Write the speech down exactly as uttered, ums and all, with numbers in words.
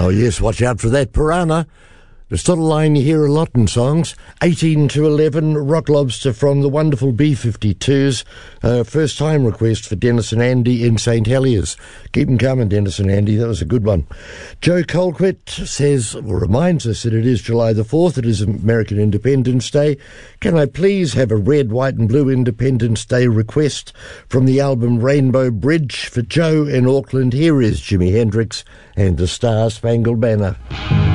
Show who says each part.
Speaker 1: Oh, yes, watch out for that piranha. There's not a line you hear a lot in songs. eighteen to eleven, Rock Lobster from the wonderful B fifty-twos. Uh, first time request for Dennis and Andy in Saint Heliers. Keep them coming, Dennis and Andy. That was a good one. Joe Colquitt says, or reminds us that it is July the fourth. It is American Independence Day. Can I please have a red, white and blue Independence Day request from the album Rainbow Bridge for Joe in Auckland? Here is Jimi Hendrix and the Star Spangled Banner.